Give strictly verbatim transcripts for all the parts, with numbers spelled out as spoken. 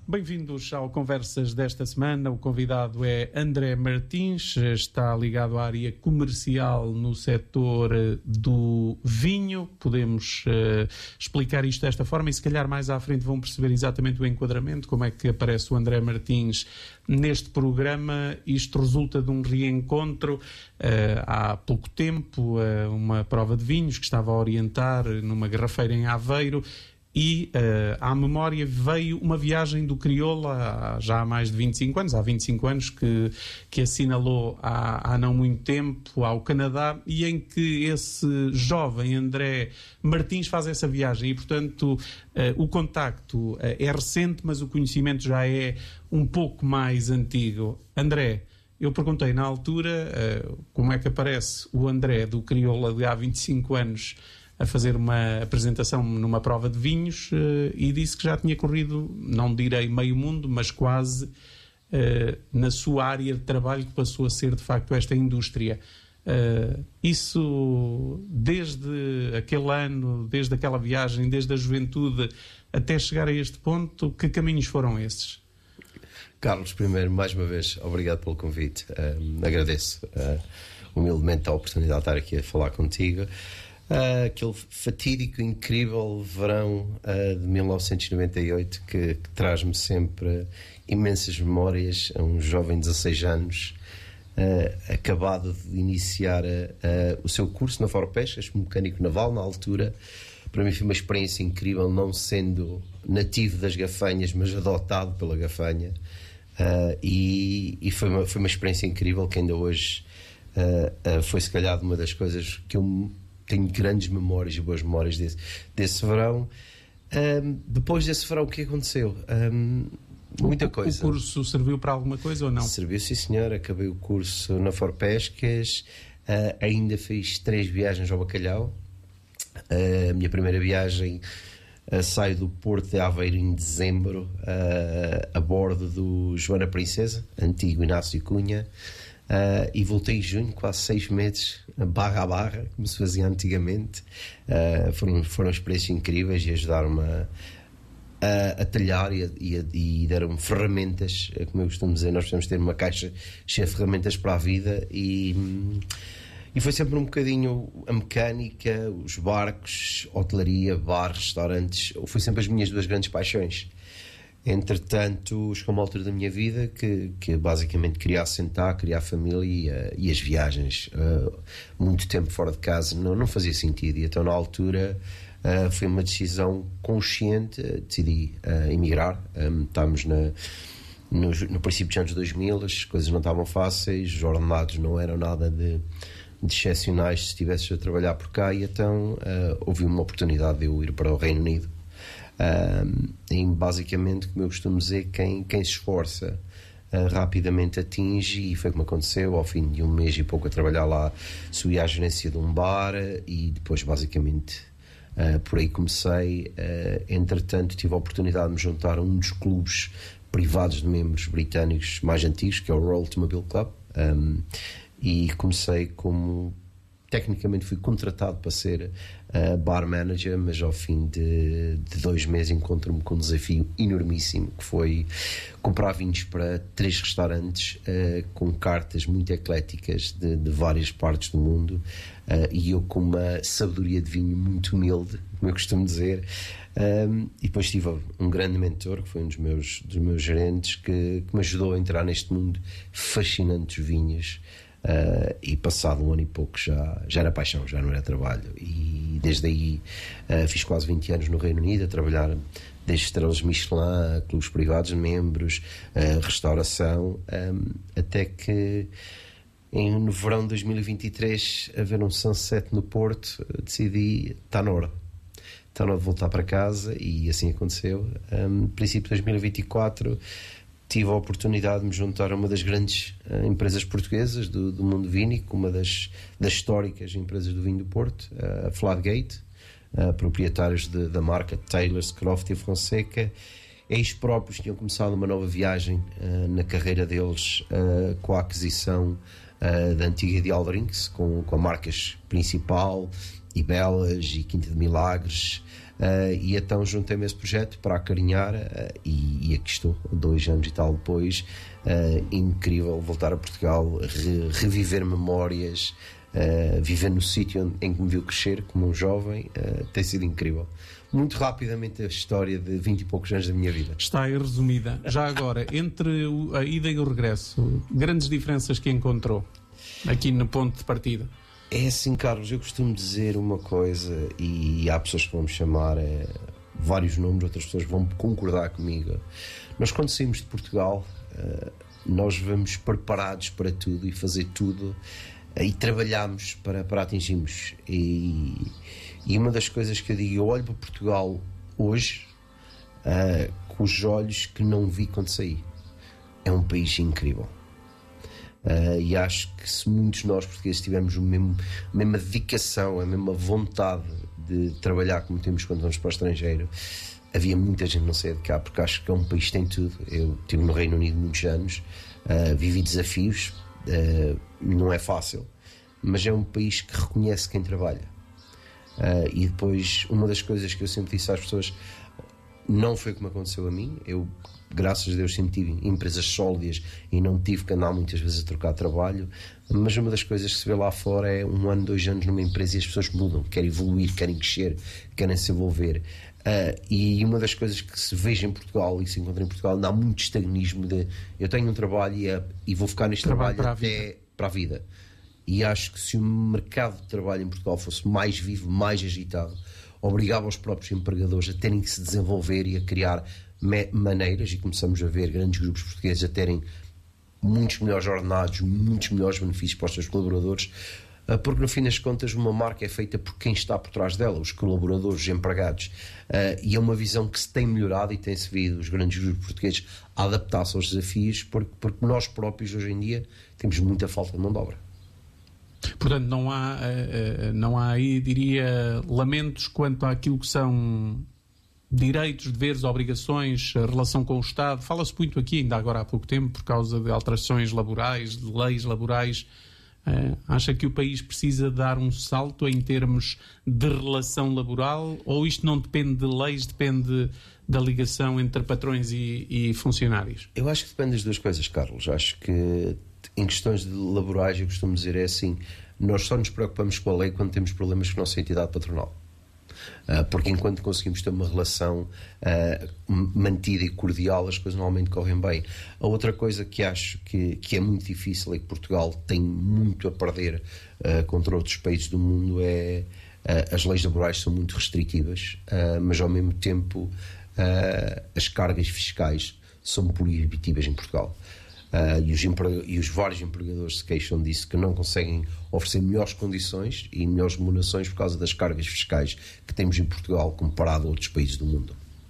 Bem-vindos ao Conversas desta semana. O convidado é André Martins, está ligado à área comercial no setor do vinho. Podemos uh, explicar isto desta forma e se calhar mais à frente vão perceber exatamente o enquadramento, como é que aparece o André Martins neste programa. Isto resulta de um reencontro uh, há pouco tempo, uh, uma prova de vinhos que estava a orientar numa garrafeira em Aveiro. E uh, à memória veio uma viagem do Crioula há, já há mais de vinte e cinco anos, há vinte e cinco anos que, que assinalou há, há não muito tempo ao Canadá, e em que esse jovem André Martins faz essa viagem e, portanto, uh, o contacto uh, é recente, mas o conhecimento já é um pouco mais antigo. André, eu perguntei na altura uh, como é que aparece o André do Crioula de há vinte e cinco anos a fazer uma apresentação numa prova de vinhos uh, e disse que já tinha corrido, não direi meio mundo, mas quase uh, na sua área de trabalho, que passou a ser de facto esta indústria. Uh, isso desde aquele ano, desde aquela viagem, desde a juventude até chegar a este ponto, que caminhos foram esses? Carlos, primeiro, mais uma vez, obrigado pelo convite. Uh, agradeço uh, humildemente a oportunidade de estar aqui a falar contigo. Uh, aquele fatídico, incrível verão uh, de mil novecentos e noventa e oito que, que traz-me sempre imensas memórias. A um jovem de dezasseis anos, uh, acabado de iniciar uh, uh, o seu curso na Forpescas, mecânico naval na altura. Para mim foi uma experiência incrível, não sendo nativo das Gafanhas, mas adotado pela Gafanha. Uh, e e foi, uma, foi uma experiência incrível que ainda hoje uh, uh, foi se calhar uma das coisas que eu tenho grandes memórias e boas memórias desse, desse verão. Um, depois desse verão, o que aconteceu? Um, muita o, coisa. O curso serviu para alguma coisa ou não? Serviu, sim senhor. Acabei o curso na Forpescas, uh, ainda fiz três viagens ao Bacalhau. Uh, a minha primeira viagem uh, saio do Porto de Aveiro em dezembro, uh, a bordo do Joana Princesa, antigo Inácio Cunha. Uh, e voltei em junho, quase seis meses, barra a barra, como se fazia antigamente. Uh, foram, foram experiências incríveis e ajudaram-me a, a, a trilhar e, a, e, a, e deram-me ferramentas. Como eu costumo dizer, nós precisamos ter uma caixa cheia de ferramentas para a vida. E, e foi sempre um bocadinho a mecânica, os barcos, hotelaria, bar, restaurantes. Foi sempre as minhas duas grandes paixões. Entretanto, chegou uma altura da minha vida que, que basicamente queria assentar, queria a família e, e as viagens. Uh, muito tempo fora de casa não, não fazia sentido. E então, na altura, uh, foi uma decisão consciente. Uh, decidi uh, emigrar. Um, estávamos na, no, no princípio dos anos dois mil, as coisas não estavam fáceis, os ordenados não eram nada de, de excepcionais se estivesses a trabalhar por cá. E então, uh, houve uma oportunidade de eu ir para o Reino Unido. Um, em basicamente, como eu costumo dizer, quem, quem se esforça uh, rapidamente atinge, e foi como aconteceu. Ao fim de um mês e pouco a trabalhar lá, subi à gerência de um bar e depois basicamente uh, por aí comecei. Uh, entretanto, tive a oportunidade de me juntar a um dos clubes privados de membros britânicos mais antigos, que é o Royal Automobile Club, um, e comecei como... Tecnicamente fui contratado para ser uh, bar manager, mas ao fim de, de dois meses encontro-me com um desafio enormíssimo, que foi comprar vinhos para três restaurantes uh, com cartas muito ecléticas de, de várias partes do mundo, uh, e eu com uma sabedoria de vinho muito humilde, como eu costumo dizer. Um, e depois tive um grande mentor, que foi um dos meus, dos meus gerentes, que, que me ajudou a entrar neste mundo fascinante dos vinhos. Uh, e passado um ano e pouco já, já era paixão, já não era trabalho, e desde aí uh, fiz quase vinte anos no Reino Unido a trabalhar desde estrelas Michelin, clubes privados de membros, uh, restauração, um, até que em, no verão de dois mil e vinte e três, a ver um sunset no Porto, decidi, está na hora está na hora de voltar para casa, e assim aconteceu. Um, princípio de dois mil e vinte e quatro tive a oportunidade de me juntar a uma das grandes uh, empresas portuguesas do, do mundo vínico, uma das, das históricas empresas do vinho do Porto, uh, a Fladgate, uh, proprietários de, da marca Taylor's, Croft e Fonseca. Eles próprios tinham começado uma nova viagem uh, na carreira deles, uh, com a aquisição uh, da antiga Ideal Drinks, com, com a marcas Principal, e Belas e Quinta de Milagres. Uh, e então juntei-me a esse projeto para acarinhar, uh, e, e aqui estou, dois anos e tal depois. Uh, incrível voltar a Portugal, re, reviver memórias, uh, viver no sítio em que me viu crescer como um jovem, uh, tem sido incrível. Muito rapidamente a história de vinte e poucos anos da minha vida. Está aí resumida. Já agora, entre a ida e o regresso, grandes diferenças que encontrou aqui no ponto de partida? É assim, Carlos, eu costumo dizer uma coisa e há pessoas que vão me chamar é, vários nomes, outras pessoas vão concordar comigo. Nós, quando saímos de Portugal, uh, nós vamos preparados para tudo e fazer tudo uh, e trabalhamos para, para atingirmos. E, e uma das coisas que eu digo, eu olho para Portugal hoje uh, com os olhos que não vi quando saí. É um país incrível. Uh, e acho que se muitos de nós portugueses tivermos a mesma, a mesma dedicação, a mesma vontade de trabalhar como temos quando vamos para o estrangeiro, havia muita gente não sair de cá, porque acho que é um país que tem tudo. Eu estive no Reino Unido muitos anos, uh, vivi desafios, uh, não é fácil, mas é um país que reconhece quem trabalha. Uh, e depois, uma das coisas que eu sempre disse às pessoas, não foi como aconteceu a mim. Eu, graças a Deus, sempre tive empresas sólidas e não tive que andar muitas vezes a trocar trabalho, mas uma das coisas que se vê lá fora é um ano, dois anos numa empresa e as pessoas mudam, querem evoluir, querem crescer, querem se envolver. Uh, e uma das coisas que se veja em Portugal e que se encontra em Portugal, há muito estagnismo de eu tenho um trabalho e, e vou ficar neste trabalho, trabalho para até a para a vida. E acho que se o mercado de trabalho em Portugal fosse mais vivo, mais agitado, obrigava os próprios empregadores a terem que se desenvolver e a criar maneiras, e começamos a ver grandes grupos portugueses a terem muitos melhores ordenados, muitos melhores benefícios para os seus colaboradores, porque no fim das contas uma marca é feita por quem está por trás dela, os colaboradores, os empregados, e é uma visão que se tem melhorado e tem-se visto os grandes grupos portugueses a adaptar-se aos desafios, porque, porque nós próprios hoje em dia temos muita falta de mão de obra. Portanto, não há, não há aí, diria, lamentos quanto àquilo que são direitos, deveres, obrigações, a relação com o Estado. Fala-se muito aqui, ainda agora há pouco tempo, por causa de alterações laborais, de leis laborais. Uh, acha que o país precisa dar um salto em termos de relação laboral, ou isto não depende de leis, depende da ligação entre patrões e, e funcionários? Eu acho que depende das duas coisas, Carlos. Acho que em questões de laborais, eu costumo dizer, é assim, nós só nos preocupamos com a lei quando temos problemas com a nossa entidade patronal. Uh, porque enquanto conseguimos ter uma relação uh, mantida e cordial, as coisas normalmente correm bem. A outra coisa que acho que, que é muito difícil e que Portugal tem muito a perder uh, contra outros países do mundo é uh, as leis laborais são muito restritivas, uh, mas ao mesmo tempo uh, as cargas fiscais são proibitivas em Portugal. Uh, e, os e os vários empregadores se queixam disso, que não conseguem oferecer melhores condições e melhores remunerações por causa das cargas fiscais que temos em Portugal comparado a outros países do mundo.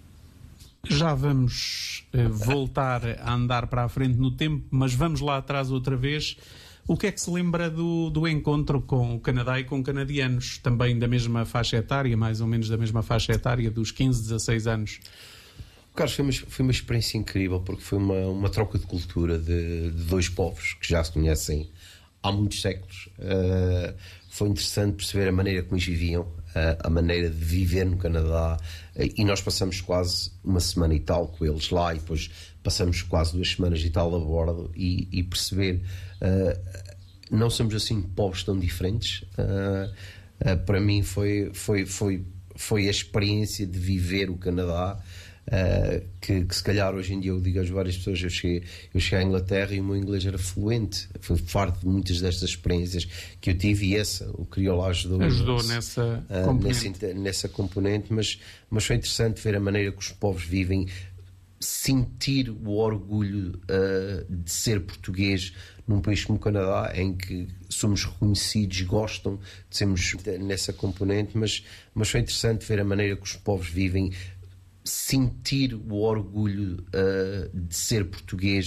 Já vamos uh, voltar a andar para a frente no tempo, mas vamos lá atrás outra vez. O que é que se lembra do, do encontro com o Canadá e com canadianos, também da mesma faixa etária, mais ou menos da mesma faixa etária, dos quinze, dezasseis anos? Carlos, foi uma, foi uma experiência incrível, porque foi uma, uma troca de cultura de, de dois povos que já se conhecem há muitos séculos. Uh, foi interessante perceber a maneira como eles viviam, uh, a maneira de viver no Canadá, uh, e nós passamos quase uma semana e tal com eles lá, e depois passamos quase duas semanas e tal a bordo, e, e perceber uh, não somos assim povos tão diferentes. Uh, uh, para mim foi, foi, foi, foi a experiência de viver o Canadá. Uh, que, que se calhar hoje em dia eu digo às várias pessoas, eu cheguei, eu cheguei à Inglaterra e o meu inglês era fluente, foi farto de muitas destas experiências que eu tive, e essa, o crioulo ajudou, ajudou nessa, uh, componente. Nessa, nessa componente, mas, mas foi interessante ver a maneira que os povos vivem, sentir o orgulho uh, de ser português num país como o Canadá, em que somos reconhecidos, gostam de sermos nessa componente, mas, mas foi interessante ver a maneira que os povos vivem, sentir o orgulho uh, de ser português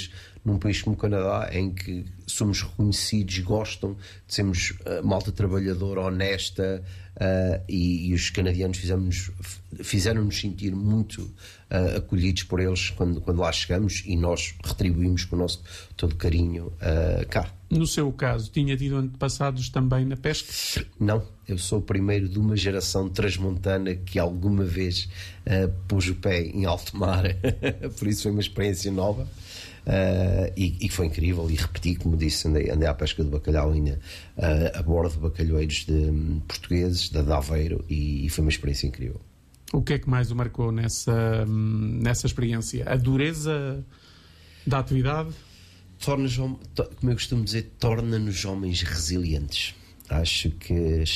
num país como o Canadá, em que somos reconhecidos, gostam de sermos uh, malta trabalhadora, honesta, uh, e, e os canadianos fizeram-nos, fizeram-nos sentir muito uh, acolhidos por eles quando, quando lá chegamos, e nós retribuímos com o nosso todo carinho uh, cá. No seu caso, tinha tido antepassados também na pesca? Não, eu sou o primeiro de uma geração transmontana que alguma vez uh, pôs o pé em alto mar, por isso foi uma experiência nova. Uh, e, e foi incrível, e repeti, como disse, andei, andei à pesca do bacalhau ainda uh, a bordo de bacalhoeiros de, um, portugueses, da Aveiro, e, e foi uma experiência incrível. O que é que mais o marcou nessa, nessa experiência? A dureza da atividade? Torna-nos, como eu costumo dizer, torna-nos homens resilientes. Acho que